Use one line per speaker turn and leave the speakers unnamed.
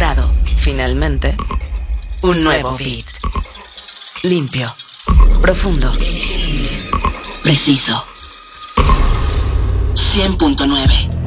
logrado, finalmente, un nuevo beat. Limpio, profundo, preciso. 100.9